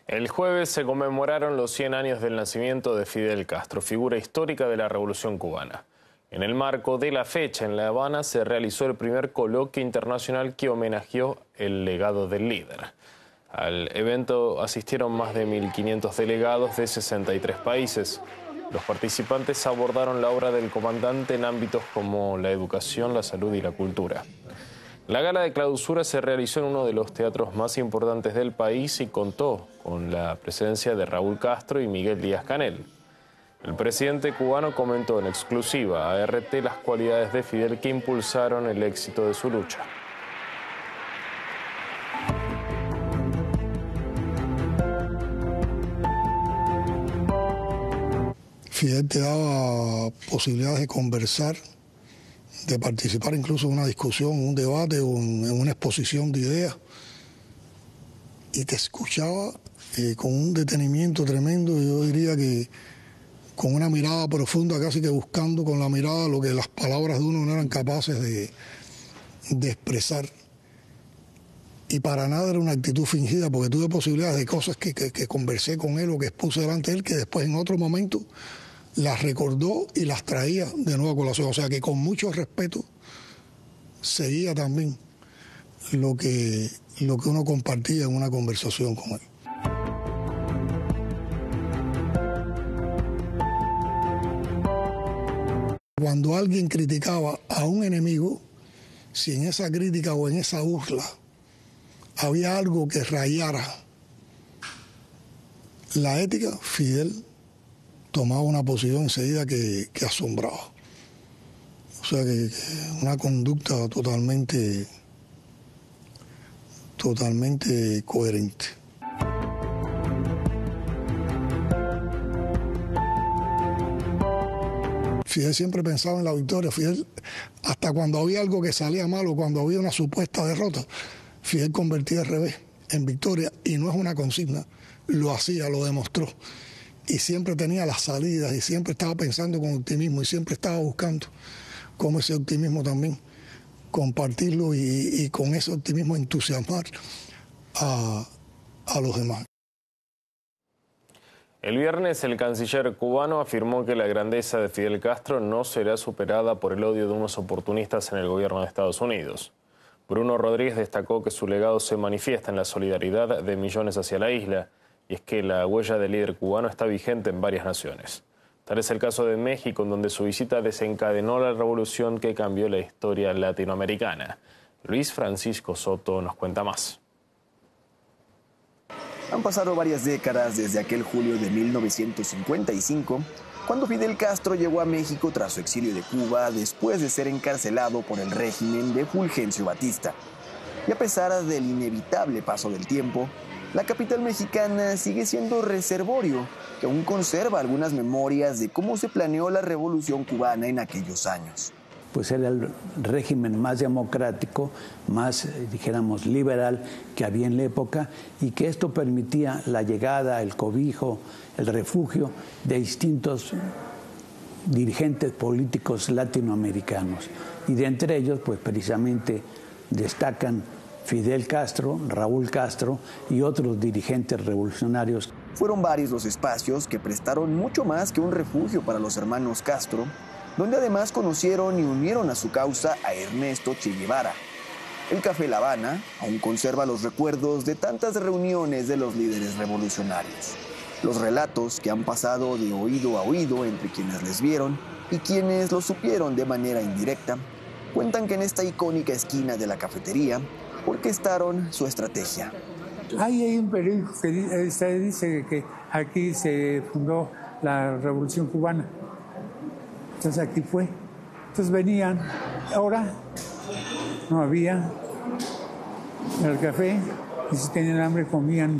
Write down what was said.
El jueves se conmemoraron los 100 años del nacimiento de Fidel Castro, figura histórica de la Revolución Cubana. En el marco de la fecha, en La Habana se realizó el primer coloquio internacional que homenajeó el legado del líder. Al evento asistieron más de 1.500 delegados de 63 países. Los participantes abordaron la obra del comandante en ámbitos como la educación, la salud y la cultura. La gala de clausura se realizó en uno de los teatros más importantes del país y contó con la presencia de Raúl Castro y Miguel Díaz-Canel. El presidente cubano comentó en exclusiva a RT las cualidades de Fidel que impulsaron el éxito de su lucha. Fidel te daba posibilidades de conversar, de participar incluso en una discusión, un debate o en una exposición de ideas, y te escuchaba con un detenimiento tremendo. Yo diría que con una mirada profunda, casi que buscando con la mirada lo que las palabras de uno no eran capaces de expresar. Y para nada era una actitud fingida, porque tuve posibilidades de cosas que conversé con él o que expuse delante de él, que después en otro momento las recordó y las traía de nuevo a colación. O sea que con mucho respeto seguía también lo que uno compartía en una conversación con él. Cuando alguien criticaba a un enemigo, si en esa crítica o en esa burla había algo que rayara la ética, Fidel tomaba una posición enseguida que asombraba. O sea que una conducta totalmente coherente. Fidel siempre pensaba en la victoria. Fidel, hasta cuando había algo que salía mal o cuando había una supuesta derrota, Fidel convertía al revés en victoria, y no es una consigna, lo hacía, lo demostró. Y siempre tenía las salidas y siempre estaba pensando con optimismo y siempre estaba buscando cómo ese optimismo también compartirlo y con ese optimismo entusiasmar a los demás. El viernes el canciller cubano afirmó que la grandeza de Fidel Castro no será superada por el odio de unos oportunistas en el gobierno de Estados Unidos. Bruno Rodríguez destacó que su legado se manifiesta en la solidaridad de millones hacia la isla, y es que la huella del líder cubano está vigente en varias naciones. Tal es el caso de México, en donde su visita desencadenó la revolución que cambió la historia latinoamericana. Luis Francisco Soto nos cuenta más. Han pasado varias décadas desde aquel julio de 1955, cuando Fidel Castro llegó a México tras su exilio de Cuba después de ser encarcelado por el régimen de Fulgencio Batista. Y a pesar del inevitable paso del tiempo, la capital mexicana sigue siendo reservorio que aún conserva algunas memorias de cómo se planeó la revolución cubana en aquellos años. Pues era el régimen más democrático, más, dijéramos, liberal que había en la época, y que esto permitía la llegada, el cobijo, el refugio de distintos dirigentes políticos latinoamericanos. Y de entre ellos, pues precisamente destacan Fidel Castro, Raúl Castro y otros dirigentes revolucionarios. Fueron varios los espacios que prestaron mucho más que un refugio para los hermanos Castro, donde además conocieron y unieron a su causa a Ernesto Che Guevara. El Café La Habana aún conserva los recuerdos de tantas reuniones de los líderes revolucionarios. Los relatos que han pasado de oído a oído entre quienes les vieron y quienes lo supieron de manera indirecta, cuentan que en esta icónica esquina de la cafetería orquestaron su estrategia. Hay un periódico que dice que aquí se fundó la Revolución Cubana. Entonces aquí fue. Entonces venían, ahora no había el café, y si tenían hambre comían